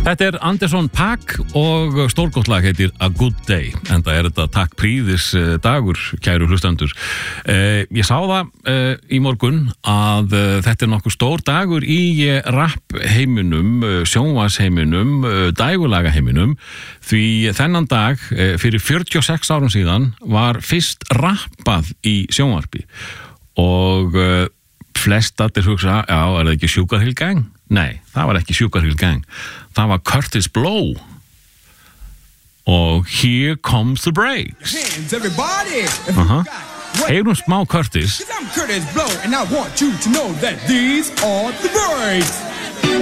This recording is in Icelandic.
Þetta Anderson .Paak og stórgott lag heitir A Good Day, en það þetta takk príðis dagur, kæru hlustendur. Ég sá það í morgun að þetta nokkuð stór dagur í rap heiminum, sjónvarsheiminum, dægulaga heiminum, því þennan dag fyrir 46 árum síðan var fyrst rappað í sjónvarpi og flest allir hugsa, já, það ekki Sugar Hill Gang? Nei, það var ekki Sugar Hill Gang. Það var Kurtis Blow. Og Here Comes the Breaks. Heyrum smá Kurtis. I'm Kurtis Blow and I want you to know that these are the breaks.